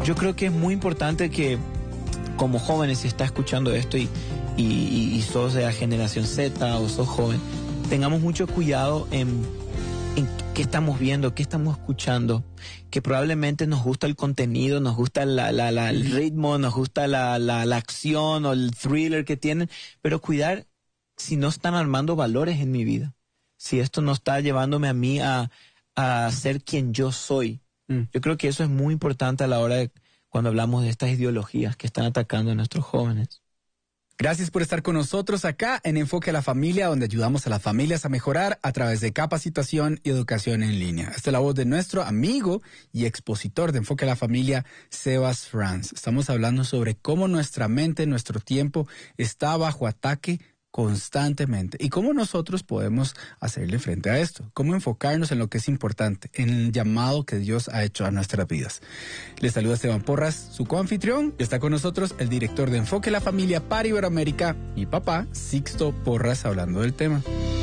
yo creo que es muy importante que como jóvenes, si está escuchando esto y sos de la generación Z o sos joven, tengamos mucho cuidado en qué estamos viendo, qué estamos escuchando, que probablemente nos gusta el contenido, nos gusta el ritmo, nos gusta la acción o el thriller que tienen, pero cuidar si no están armando valores en mi vida, si esto no está llevándome a mí a ser quien yo soy. Yo creo que eso es muy importante a la hora de cuando hablamos de estas ideologías que están atacando a nuestros jóvenes. Gracias por estar con nosotros acá en Enfoque a la Familia, donde ayudamos a las familias a mejorar a través de capacitación y educación en línea. Esta es la voz de nuestro amigo y expositor de Enfoque a la Familia, Sebas Franz. Estamos hablando sobre cómo nuestra mente, nuestro tiempo está bajo ataque constantemente y cómo nosotros podemos hacerle frente a esto, cómo enfocarnos en lo que es importante, en el llamado que Dios ha hecho a nuestras vidas. Les saluda Esteban Porras, su coanfitrión, y está con nosotros el director de Enfoque a la Familia para Iberoamérica, mi papá, Sixto Porras, hablando del tema.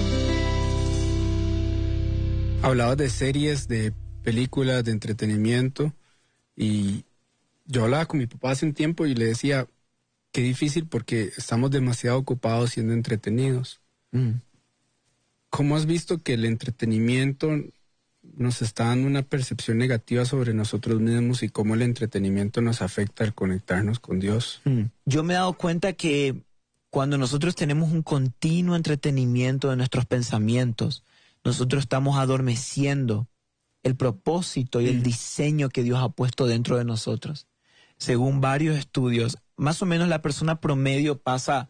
Hablabas de series, de películas, de entretenimiento, y yo hablaba con mi papá hace un tiempo y le decía, qué difícil porque estamos demasiado ocupados siendo entretenidos. ¿Cómo has visto que el entretenimiento nos está dando una percepción negativa sobre nosotros mismos y cómo el entretenimiento nos afecta al conectarnos con Dios? Yo me he dado cuenta que cuando nosotros tenemos un continuo entretenimiento de nuestros pensamientos, nosotros estamos adormeciendo el propósito y el diseño que Dios ha puesto dentro de nosotros. Según varios estudios, más o menos la persona promedio pasa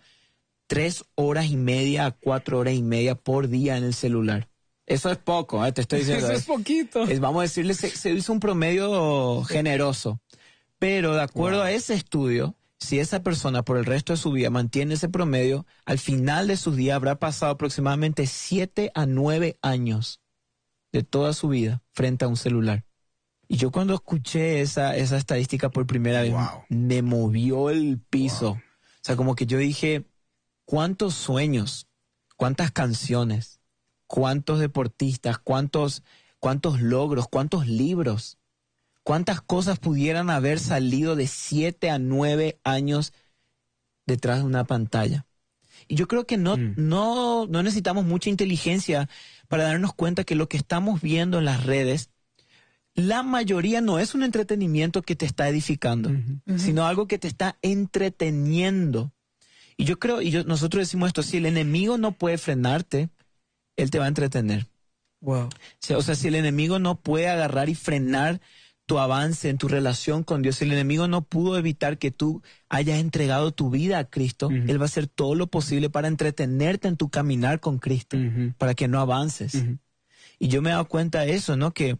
3 horas y media a 4 horas y media por día en el celular. Eso es poco, te estoy diciendo. Eso es poquito. Vamos a decirle, se hizo un promedio generoso. Pero de acuerdo a ese estudio, si esa persona por el resto de su vida mantiene ese promedio, al final de sus días habrá pasado aproximadamente 7 a 9 años de toda su vida frente a un celular. Y yo cuando escuché esa estadística por primera vez, me movió el piso. O sea, como que yo dije, ¿cuántos sueños, cuántas canciones, cuántos deportistas, cuántos logros, cuántos libros, cuántas cosas pudieran haber salido de 7 a 9 años detrás de una pantalla? Y yo creo que no necesitamos mucha inteligencia para darnos cuenta que lo que estamos viendo en las redes, la mayoría no es un entretenimiento que te está edificando, sino algo que te está entreteniendo. Y yo creo, nosotros decimos esto, si el enemigo no puede frenarte, él te va a entretener. O sea, si el enemigo no puede agarrar y frenar tu avance en tu relación con Dios, si el enemigo no pudo evitar que tú hayas entregado tu vida a Cristo, él va a hacer todo lo posible para entretenerte en tu caminar con Cristo, para que no avances. Y yo me he dado cuenta de eso, ¿no? Que,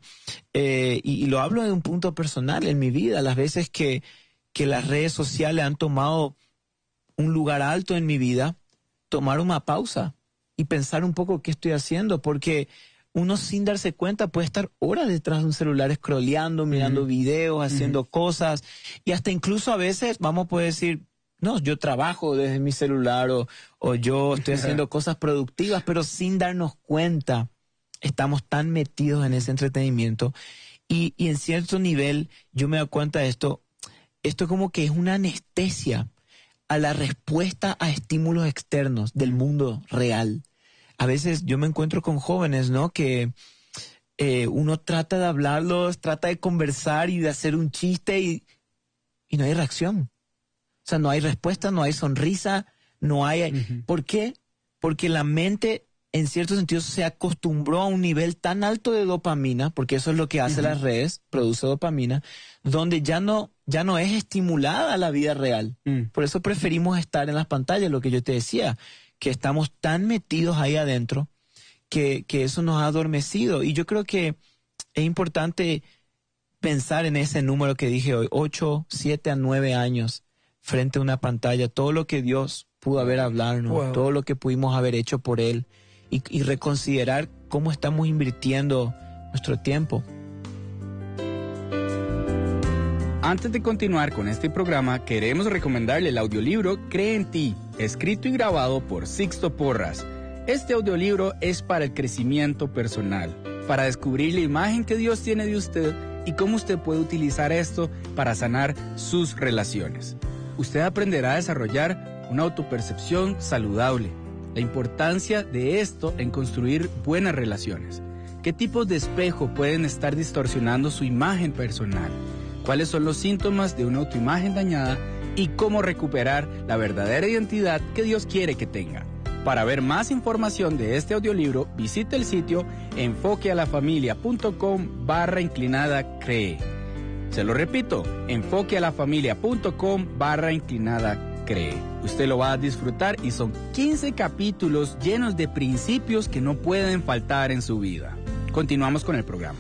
y lo hablo de un punto personal en mi vida, las veces que las redes sociales han tomado un lugar alto en mi vida, tomar una pausa y pensar un poco qué estoy haciendo, porque uno sin darse cuenta puede estar horas detrás de un celular scrolleando, mirando videos, haciendo cosas, y hasta incluso a veces vamos a poder decir, no, yo trabajo desde mi celular o yo estoy haciendo cosas productivas, pero sin darnos cuenta. Estamos tan metidos en ese entretenimiento y en cierto nivel yo me doy cuenta de esto como que es una anestesia a la respuesta a estímulos externos del mundo real. A veces yo me encuentro con jóvenes, ¿no? Que uno trata de hablarlos, trata de conversar y de hacer un chiste y no hay reacción. O sea, no hay respuesta, no hay sonrisa, no hay... ¿Por qué? Porque la mente, en cierto sentido, se acostumbró a un nivel tan alto de dopamina, porque eso es lo que hace las redes, produce dopamina, donde ya no es estimulada la vida real. Por eso preferimos estar en las pantallas, lo que yo te decía, que estamos tan metidos ahí adentro que eso nos ha adormecido. Y yo creo que es importante pensar en ese número que dije hoy, 8, 7 a 9 años frente a una pantalla, todo lo que Dios pudo haber hablarnos, todo lo que pudimos haber hecho por Él, y reconsiderar cómo estamos invirtiendo nuestro tiempo. Antes de continuar con este programa, queremos recomendarle el audiolibro Cree en Ti, escrito y grabado por Sixto Porras. Este audiolibro es para el crecimiento personal, para descubrir la imagen que Dios tiene de usted y cómo usted puede utilizar esto para sanar sus relaciones. Usted aprenderá a desarrollar una autopercepción saludable, la importancia de esto en construir buenas relaciones, qué tipos de espejo pueden estar distorsionando su imagen personal, cuáles son los síntomas de una autoimagen dañada y cómo recuperar la verdadera identidad que Dios quiere que tenga. Para ver más información de este audiolibro, visite el sitio enfoquealafamilia.com/inclinada-cree. Se lo repito, enfoquealafamilia.com/inclinada-cree. Usted lo va a disfrutar y son 15 capítulos llenos de principios que no pueden faltar en su vida. Continuamos con el programa.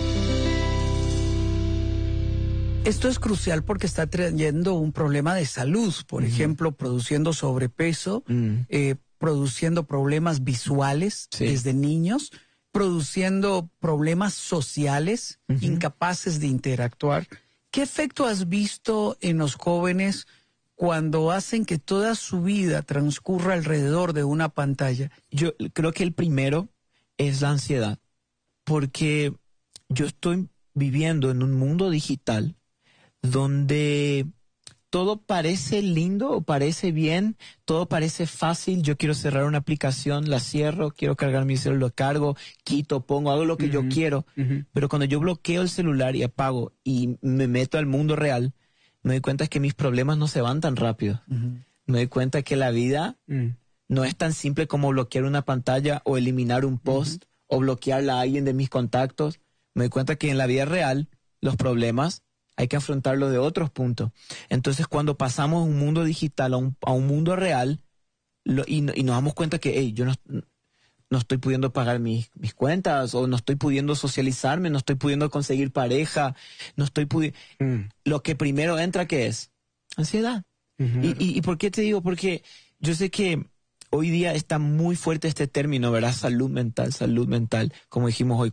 Esto es crucial porque está trayendo un problema de salud, por ejemplo, produciendo sobrepeso, produciendo problemas visuales desde niños, produciendo problemas sociales, incapaces de interactuar. ¿Qué efecto has visto en los jóvenes cuando hacen que toda su vida transcurra alrededor de una pantalla? Yo creo que el primero es la ansiedad, porque yo estoy viviendo en un mundo digital donde todo parece lindo o parece bien, todo parece fácil. Yo quiero cerrar una aplicación, la cierro, quiero cargar mi celular, lo cargo, quito, pongo, hago lo que yo quiero. Pero cuando yo bloqueo el celular y apago y me meto al mundo real, me doy cuenta que mis problemas no se van tan rápido. Me doy cuenta que la vida no es tan simple como bloquear una pantalla o eliminar un post o bloquearla a alguien de mis contactos. Me doy cuenta que en la vida real los problemas hay que afrontarlo de otros puntos. Entonces, cuando pasamos de un mundo digital a un mundo real y nos damos cuenta que yo no estoy pudiendo pagar mis cuentas, o no estoy pudiendo socializarme, no estoy pudiendo conseguir pareja, no estoy pudiendo... Lo que primero entra, ¿qué es? Ansiedad. ¿Y por qué te digo? Porque yo sé que hoy día está muy fuerte este término, ¿verdad? Salud mental, salud mental. Como dijimos hoy,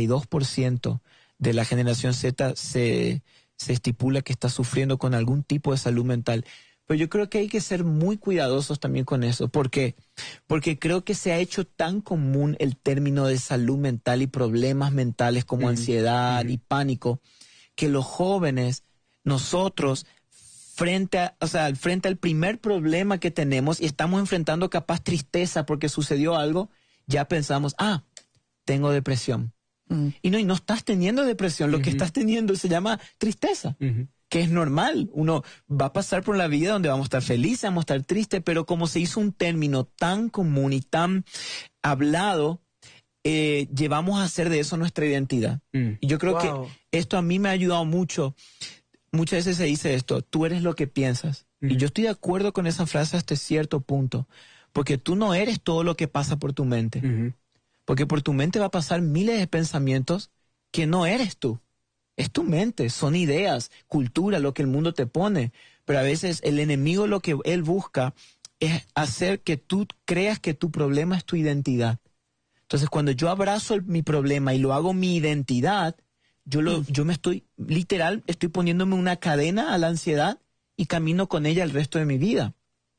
42% de la generación Z se estipula que está sufriendo con algún tipo de salud mental. Pero yo creo que hay que ser muy cuidadosos también con eso. ¿Por qué? Porque creo que se ha hecho tan común el término de salud mental y problemas mentales como ansiedad y pánico, que los jóvenes, nosotros, frente al primer problema que tenemos y estamos enfrentando capaz tristeza porque sucedió algo, ya pensamos, tengo depresión. Y no estás teniendo depresión, lo que estás teniendo se llama tristeza, que es normal. Uno va a pasar por la vida donde vamos a estar felices, vamos a estar tristes, pero como se hizo un término tan común y tan hablado, llevamos a hacer de eso nuestra identidad. Y yo creo que esto a mí me ha ayudado mucho. Muchas veces se dice esto, tú eres lo que piensas. Y yo estoy de acuerdo con esa frase hasta cierto punto, porque tú no eres todo lo que pasa por tu mente. Porque por tu mente va a pasar miles de pensamientos que no eres tú. Es tu mente, son ideas, cultura, lo que el mundo te pone. Pero a veces el enemigo, lo que él busca es hacer que tú creas que tu problema es tu identidad. Entonces, cuando yo abrazo mi problema y lo hago mi identidad, yo me estoy poniéndome una cadena a la ansiedad y camino con ella el resto de mi vida.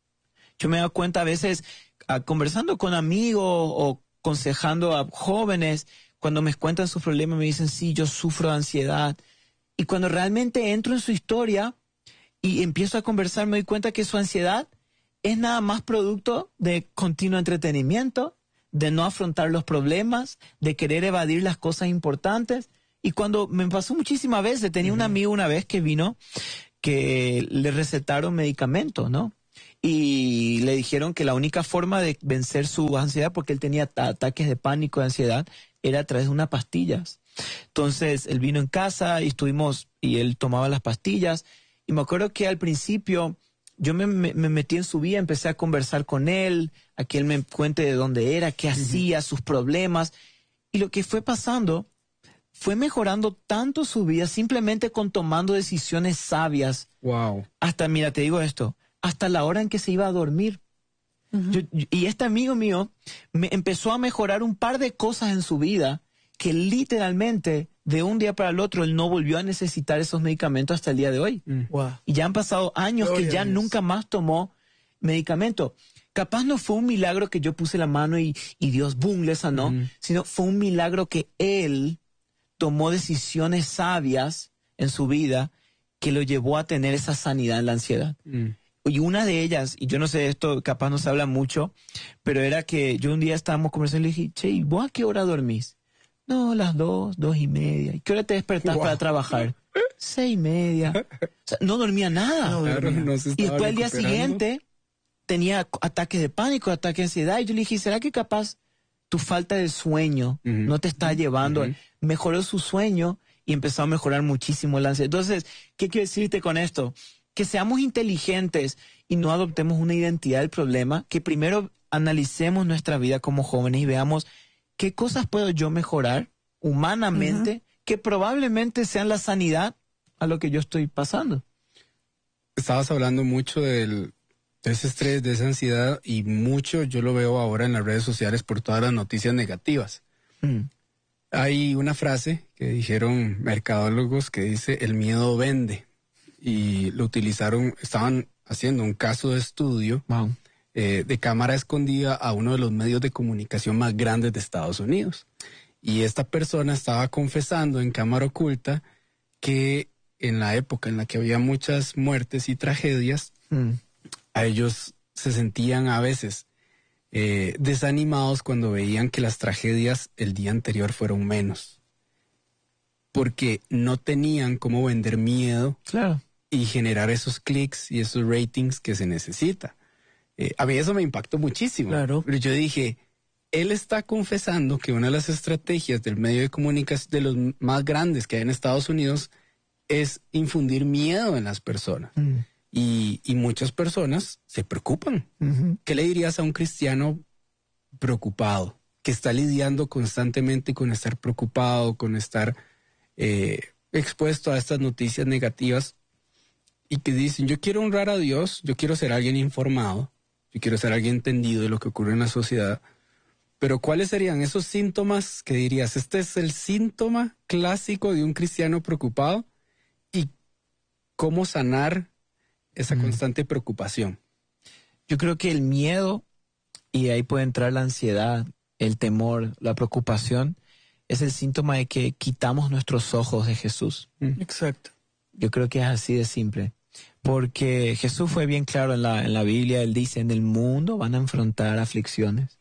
Yo me doy cuenta a veces, conversando con amigos o aconsejando a jóvenes, cuando me cuentan sus problemas me dicen, sí, yo sufro de ansiedad. Y cuando realmente entro en su historia y empiezo a conversar, me doy cuenta que su ansiedad es nada más producto de continuo entretenimiento, de no afrontar los problemas, de querer evadir las cosas importantes. Y cuando me pasó muchísimas veces, tenía un amigo una vez que vino, que le recetaron medicamentos, ¿no? Y le dijeron que la única forma de vencer su ansiedad, porque él tenía ataques de pánico, de ansiedad, era a través de unas pastillas. Entonces él vino en casa y él tomaba las pastillas. Y me acuerdo que al principio yo me metí en su vida, empecé a conversar con él, a que él me cuente de dónde era, qué hacía, sus problemas. Y lo que fue pasando fue mejorando tanto su vida simplemente con tomando decisiones sabias. Wow. Hasta, mira, te digo esto, hasta la hora en que se iba a dormir. Y este amigo mío me empezó a mejorar un par de cosas en su vida que literalmente de un día para el otro él no volvió a necesitar esos medicamentos hasta el día de hoy. Y ya han pasado años que ya nunca más tomó medicamento. Capaz no fue un milagro que yo puse la mano y Dios, boom, le sanó, sino fue un milagro que él tomó decisiones sabias en su vida que lo llevó a tener esa sanidad en la ansiedad. Y una de ellas, y yo no sé, esto capaz no se habla mucho, pero era que yo un día estábamos conversando y le dije, che, ¿vos a qué hora dormís? No, las 2:30. ¿Y qué hora te despertás para trabajar? 6:30. O sea, no dormía nada. No, y después al día siguiente tenía ataques de pánico, ataques de ansiedad. Y yo le dije, ¿será que capaz tu falta de sueño no te está llevando? Mejoró su sueño y empezó a mejorar muchísimo la ansiedad. Entonces, ¿qué quiero decirte con esto? Que seamos inteligentes y no adoptemos una identidad del problema, que primero analicemos nuestra vida como jóvenes y veamos qué cosas puedo yo mejorar humanamente que probablemente sean la sanidad a lo que yo estoy pasando. Estabas hablando mucho de ese estrés, de esa ansiedad, y mucho yo lo veo ahora en las redes sociales por todas las noticias negativas. Hay una frase que dijeron mercadólogos que dice, el miedo vende. Y lo utilizaron, estaban haciendo un caso de estudio de cámara escondida a uno de los medios de comunicación más grandes de Estados Unidos. Y esta persona estaba confesando en cámara oculta que en la época en la que había muchas muertes y tragedias, a ellos se sentían a veces desanimados cuando veían que las tragedias el día anterior fueron menos. Porque no tenían cómo vender miedo. Claro. Y generar esos clics y esos ratings que se necesita. A mí eso me impactó muchísimo. Claro. Pero yo dije, él está confesando que una de las estrategias del medio de comunicación de los más grandes que hay en Estados Unidos es infundir miedo en las personas. Y muchas personas se preocupan. ¿Qué le dirías a un cristiano preocupado, que está lidiando constantemente con estar preocupado, con estar expuesto a estas noticias negativas? Y que dicen, yo quiero honrar a Dios, yo quiero ser alguien informado, yo quiero ser alguien entendido de lo que ocurre en la sociedad, pero ¿cuáles serían esos síntomas que dirías? Este es el síntoma clásico de un cristiano preocupado, y cómo sanar esa constante preocupación. Yo creo que el miedo, y ahí puede entrar la ansiedad, el temor, la preocupación, es el síntoma de que quitamos nuestros ojos de Jesús. Exacto. Yo creo que es así de simple. Porque Jesús fue bien claro en la Biblia. Él dice, en el mundo van a enfrentar aflicciones.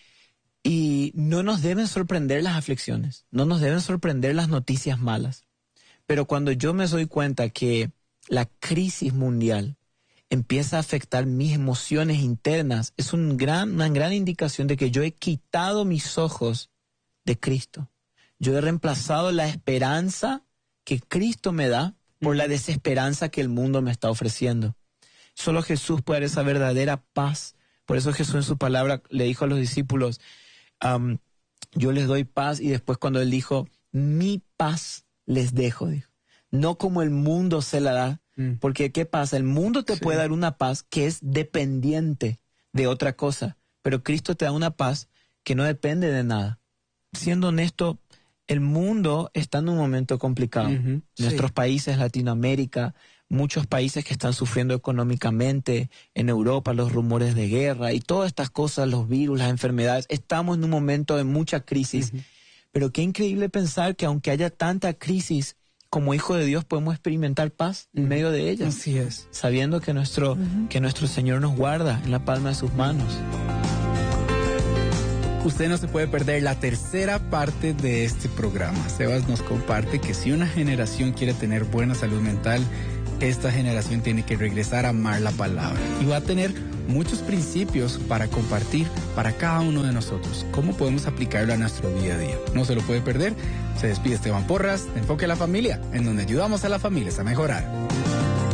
Y no nos deben sorprender las aflicciones. No nos deben sorprender las noticias malas. Pero cuando yo me doy cuenta que la crisis mundial empieza a afectar mis emociones internas, es una gran indicación de que yo he quitado mis ojos de Cristo. Yo he reemplazado la esperanza que Cristo me da por la desesperanza que el mundo me está ofreciendo. Solo Jesús puede dar esa verdadera paz. Por eso Jesús en su palabra le dijo a los discípulos, yo les doy paz, y después cuando él dijo, mi paz les dejo, dijo. No como el mundo se la da, porque ¿qué pasa? El mundo te puede dar una paz que es dependiente de otra cosa, pero Cristo te da una paz que no depende de nada. Siendo honesto, el mundo está en un momento complicado. Nuestros países, Latinoamérica, muchos países que están sufriendo económicamente, en Europa los rumores de guerra y todas estas cosas, los virus, las enfermedades, estamos en un momento de mucha crisis. Pero qué increíble pensar que aunque haya tanta crisis, como hijo de Dios podemos experimentar paz en medio de ellas. Así es. Sabiendo que nuestro Señor nos guarda en la palma de sus manos. Usted no se puede perder la tercera parte de este programa. Sebas nos comparte que si una generación quiere tener buena salud mental, esta generación tiene que regresar a amar la palabra. Y va a tener muchos principios para compartir para cada uno de nosotros. ¿Cómo podemos aplicarlo a nuestro día a día? No se lo puede perder. Se despide Esteban Porras de Enfoque a la Familia, en donde ayudamos a las familias a mejorar.